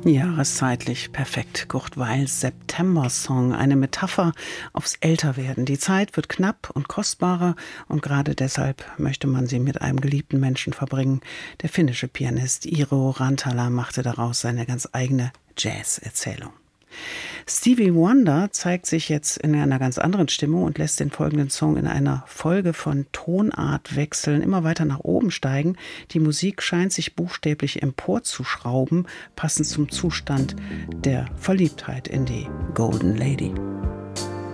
Jahreszeitlich perfekt. Kurt Weils September-Song, eine Metapher aufs Älterwerden. Die Zeit wird knapp und kostbarer und gerade deshalb möchte man sie mit einem geliebten Menschen verbringen. Der finnische Pianist Iiro Rantala machte daraus seine ganz eigene Jazz-Erzählung. Stevie Wonder zeigt sich jetzt in einer ganz anderen Stimmung und lässt den folgenden Song in einer Folge von Tonartwechseln immer weiter nach oben steigen. Die Musik scheint sich buchstäblich emporzuschrauben, passend zum Zustand der Verliebtheit in die Golden Lady.